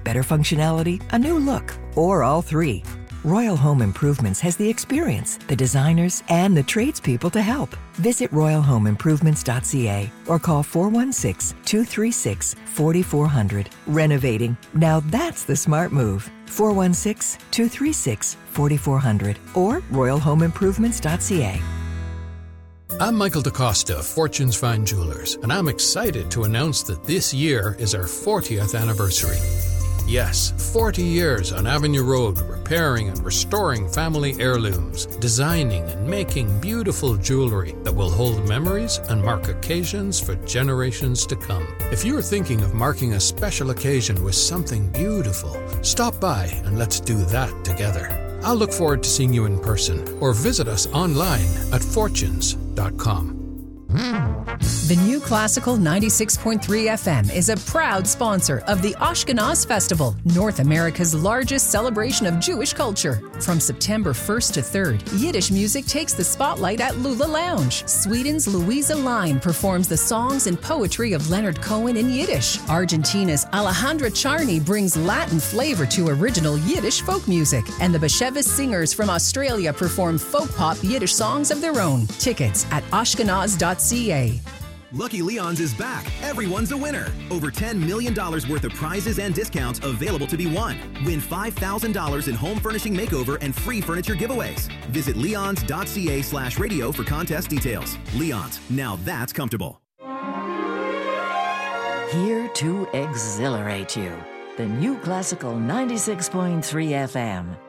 Better functionality? A new look? Or all three? Royal Home Improvements has the experience, the designers, and the tradespeople to help. Visit royalhomeimprovements.ca or call 416-236-4400. Renovating. Now that's the smart move. 416-236-4400 or royalhomeimprovements.ca. I'm Michael DaCosta of Fortune's Fine Jewelers, and I'm excited to announce that this year is our 40th anniversary. Yes, 40 years on Avenue Road, repairing and restoring family heirlooms, designing and making beautiful jewelry that will hold memories and mark occasions for generations to come. If you're thinking of marking a special occasion with something beautiful, stop by and let's do that together. I'll look forward to seeing you in person or visit us online at fortunes.com. The New Classical 96.3 FM is a proud sponsor of the Ashkenaz Festival, North America's largest celebration of Jewish culture. From September 1st to 3rd, Yiddish music takes the spotlight at Lula Lounge. Sweden's Louisa Line performs the songs and poetry of Leonard Cohen in Yiddish. Argentina's Alejandra Charney brings Latin flavor to original Yiddish folk music. And the Bashevis singers from Australia perform folk pop Yiddish songs of their own. Tickets at ashkenaz.ca. Lucky Leon's is back. Everyone's a winner. Over $10 million worth of prizes and discounts available to be won. Win $5,000 in home furnishing makeover and free furniture giveaways. Visit leons.ca/radio for contest details. Leon's, now that's comfortable. Here to exhilarate you. The New Classical 96.3 FM.